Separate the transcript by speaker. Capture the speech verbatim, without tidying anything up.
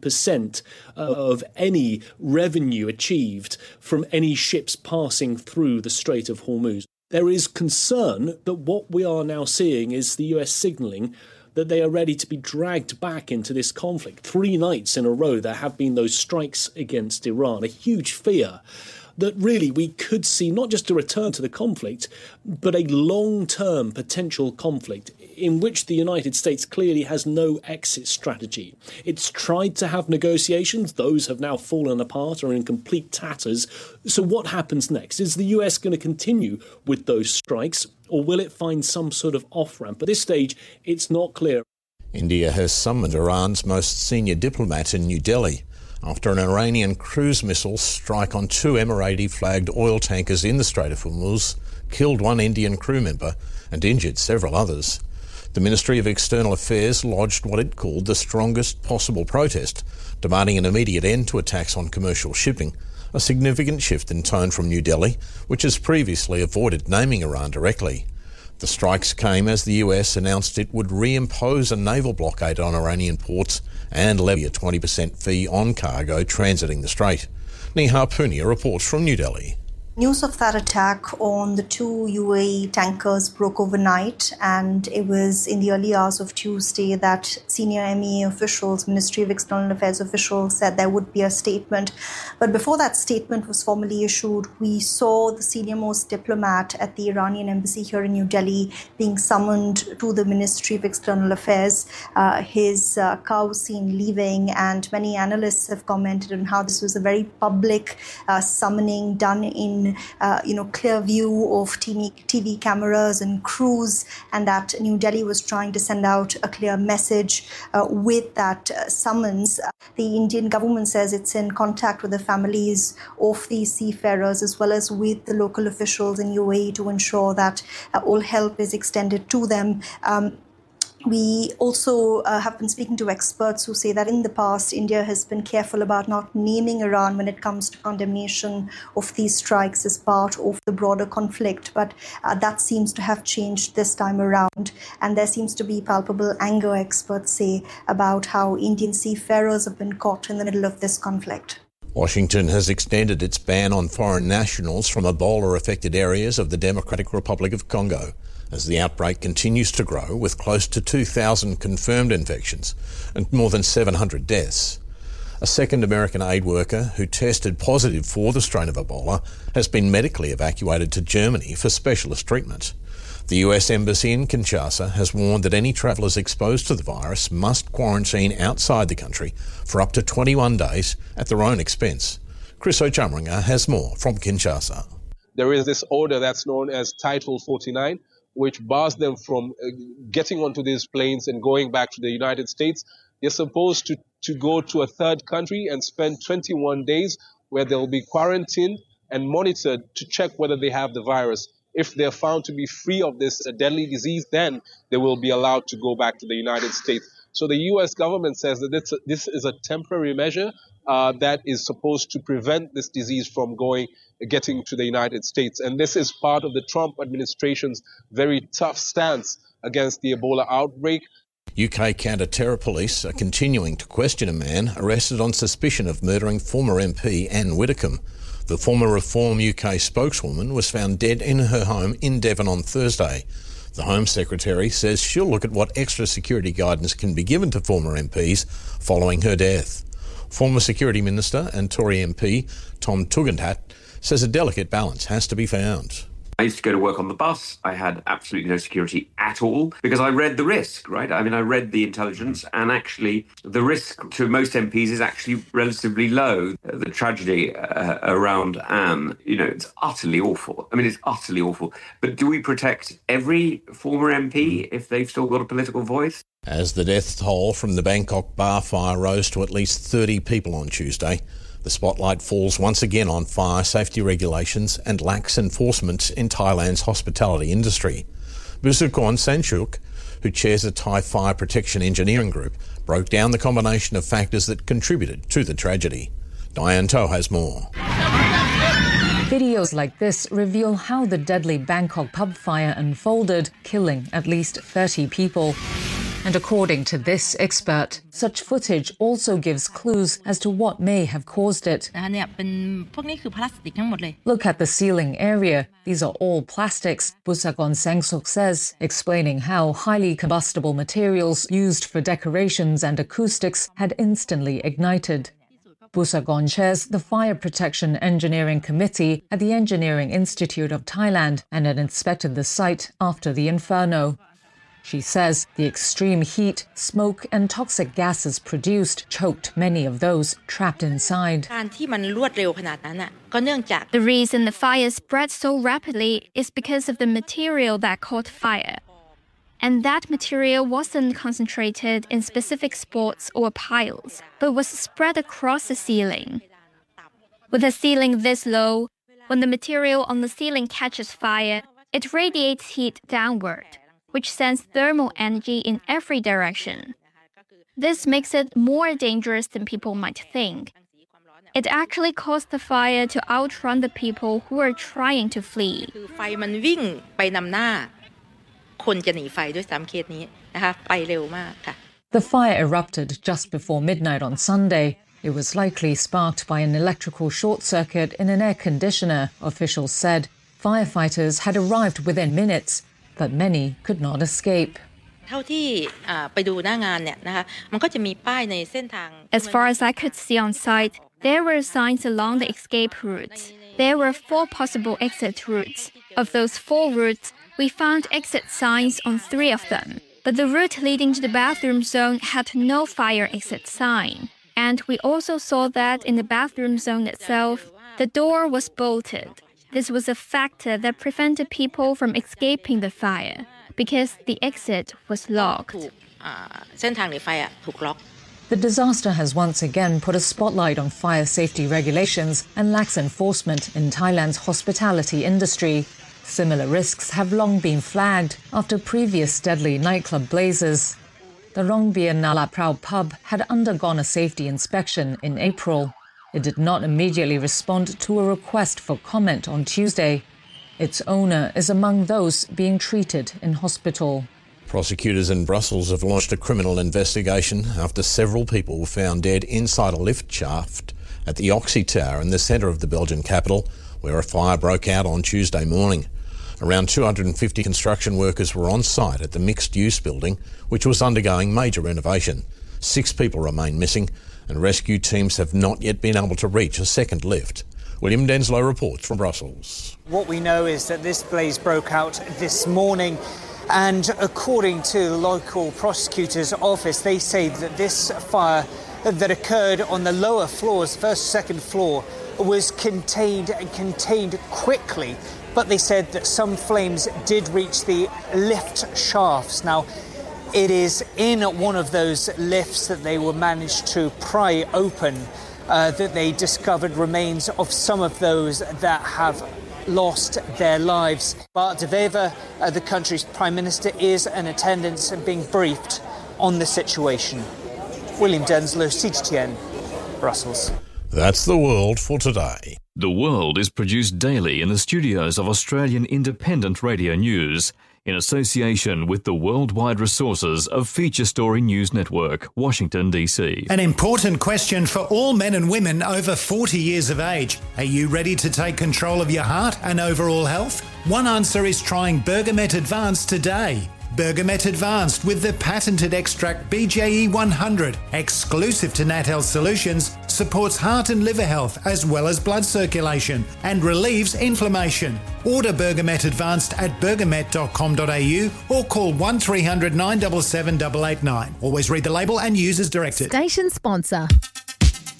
Speaker 1: percent of any revenue achieved from any ships passing through the Strait of Hormuz. There is concern that what we are now seeing is the U S signalling that they are ready to be dragged back into this conflict. Three nights in a row there have been those strikes against Iran, a huge fear that really we could see not just a return to the conflict, but a long-term potential conflict in which the United States clearly has no exit strategy. It's tried to have negotiations. Those have now fallen apart or in complete tatters. So what happens next? Is the U S going to continue with those strikes, or will it find some sort of off-ramp? At this stage, it's not clear.
Speaker 2: India has summoned Iran's most senior diplomat in New Delhi after an Iranian cruise missile strike on two Emirati-flagged oil tankers in the Strait of Hormuz killed one Indian crew member and injured several others. The Ministry of External Affairs lodged what it called the strongest possible protest, demanding an immediate end to attacks on commercial shipping, a significant shift in tone from New Delhi, which has previously avoided naming Iran directly. The strikes came as the U S announced it would reimpose a naval blockade on Iranian ports and levy a twenty percent fee on cargo transiting the strait. Nihar Punia reports from New Delhi.
Speaker 3: News of that attack on the two U A E tankers broke overnight, and it was in the early hours of Tuesday that senior M E A officials, Ministry of External Affairs officials, said there would be a statement. But before that statement was formally issued, we saw the senior-most diplomat at the Iranian embassy here in New Delhi being summoned to the Ministry of External Affairs. Uh, his uh, car was seen leaving, and many analysts have commented on how this was a very public uh, summoning done in Uh, you know, clear view of T V, T V cameras and crews, and that New Delhi was trying to send out a clear message uh, with that uh, summons. Uh, the Indian government says it's in contact with the families of these seafarers as well as with the local officials in U A E to ensure that uh, all help is extended to them. Um, We also uh, have been speaking to experts who say that in the past, India has been careful about not naming Iran when it comes to condemnation of these strikes as part of the broader conflict. But uh, that seems to have changed this time around. And there seems to be palpable anger, experts say, about how Indian seafarers have been caught in the middle of this conflict.
Speaker 2: Washington has extended its ban on foreign nationals from Ebola-affected areas of the Democratic Republic of Congo, as the outbreak continues to grow with close to two thousand confirmed infections and more than seven hundred deaths. A second American aid worker who tested positive for the strain of Ebola has been medically evacuated to Germany for specialist treatment. The U S Embassy in Kinshasa has warned that any travellers exposed to the virus must quarantine outside the country for up to twenty-one days at their own expense. Chris O'Chamringa has more from Kinshasa.
Speaker 4: There is this order that's known as Title forty-nine, which bars them from uh, getting onto these planes and going back to the United States. They're supposed to, to go to a third country and spend twenty-one days where they'll be quarantined and monitored to check whether they have the virus. If they're found to be free of this uh, deadly disease, then they will be allowed to go back to the United States. So the U S government says that this, this is a temporary measure uh, that is supposed to prevent this disease from going, getting to the United States. And this is part of the Trump administration's very tough stance against the Ebola outbreak.
Speaker 2: U K counter-terror police are continuing to question a man arrested on suspicion of murdering former M P Anne Widdecombe. The former Reform U K spokeswoman was found dead in her home in Devon on Thursday. The Home Secretary says she'll look at what extra security guidance can be given to former M Ps following her death. Former Security Minister and Tory M P Tom Tugendhat says a delicate balance has to be found.
Speaker 5: I used to go to work on the bus. I had absolutely no security at all because I read the risk, right? I mean, I read the intelligence, and actually the risk to most M Ps is actually relatively low. The tragedy uh, around Anne, you know, it's utterly awful. I mean, it's utterly awful. But do we protect every former M P if they've still got a political voice?
Speaker 2: As the death toll from the Bangkok bar fire rose to at least thirty people on Tuesday, the spotlight falls once again on fire safety regulations and lax enforcement in Thailand's hospitality industry. Busukon Sanchuk, who chairs a Thai fire protection engineering group, broke down the combination of factors that contributed to the tragedy. Diane Toh has more.
Speaker 6: Videos like this reveal how the deadly Bangkok pub fire unfolded, killing at least thirty people. And according to this expert, such footage also gives clues as to what may have caused it. Look at the ceiling area. These are all plastics, Busagon Sengsuk says, explaining how highly combustible materials used for decorations and acoustics had instantly ignited. Busagon chairs the Fire Protection Engineering Committee at the Engineering Institute of Thailand and had inspected the site after the inferno. She says the extreme heat, smoke and toxic gases produced choked many of those trapped inside.
Speaker 7: The reason the fire spread so rapidly is because of the material that caught fire. And that material wasn't concentrated in specific spots or piles, but was spread across the ceiling. With a ceiling this low, when the material on the ceiling catches fire, it radiates heat downward, which sends thermal energy in every direction. This makes it more dangerous than people might think. It actually caused the fire to outrun the people who were trying to flee.
Speaker 6: The fire erupted just before midnight on Sunday. It was likely sparked by an electrical short circuit in an air conditioner, officials said. Firefighters had arrived within minutes, but many could not escape.
Speaker 7: As far as I could see on site, there were signs along the escape routes. There were four possible exit routes. Of those four routes, we found exit signs on three of them. But the route leading to the bathroom zone had no fire exit sign. And we also saw that in the bathroom zone itself, the door was bolted. This was a factor that prevented people from escaping the fire, because the exit was locked.
Speaker 6: The disaster has once again put a spotlight on fire safety regulations and lax enforcement in Thailand's hospitality industry. Similar risks have long been flagged after previous deadly nightclub blazes. The Rongbien Nala Prao pub had undergone a safety inspection in April. It did not immediately respond to a request for comment on Tuesday. Its owner is among those being treated in hospital.
Speaker 2: Prosecutors in Brussels have launched a criminal investigation after several people were found dead inside a lift shaft at the Oxy Tower in the centre of the Belgian capital, where a fire broke out on Tuesday morning. Around two hundred fifty construction workers were on site at the mixed-use building, which was undergoing major renovation. Six people remain missing, and rescue teams have not yet been able to reach a second lift. William Denslow reports from Brussels.
Speaker 8: What we know is that this blaze broke out this morning, and according to the local prosecutor's office, they say that this fire that occurred on the lower floors, first, second floor, was contained and contained quickly. But they said that some flames did reach the lift shafts. Now, it is in one of those lifts that they were managed to pry open uh, that they discovered remains of some of those that have lost their lives. Bart de Wever, uh, the country's Prime Minister, is in attendance and being briefed on the situation. William Denslow, C G T N, Brussels.
Speaker 2: That's The World for today.
Speaker 9: The World is produced daily in the studios of Australian Independent Radio News in association with the worldwide resources of Feature Story News Network, Washington, D C.
Speaker 10: An important question for all men and women over forty years of age. Are you ready to take control of your heart and overall health? One answer is trying Bergamet Advanced today. Bergamet Advanced with the patented extract B J E one hundred, exclusive to Nat Health Solutions, supports heart and liver health as well as blood circulation and relieves inflammation. Order Bergamet Advanced at bergamet dot com dot a u or call one three hundred nine seven seven eight eight nine. Always read the label and use as directed.
Speaker 11: Station sponsor.